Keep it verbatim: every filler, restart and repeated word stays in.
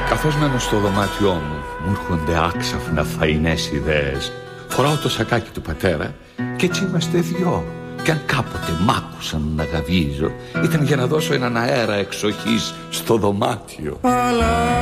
Καθώς μένω στο δωμάτιό μου, μου έρχονται άξαφνα φαϊνές ιδέες. Φοράω το σακάκι του πατέρα και έτσι είμαστε δυο. Κι αν κάποτε μ' άκουσαν να γαβίζω, ήταν για να δώσω έναν αέρα εξοχής στο δωμάτιο.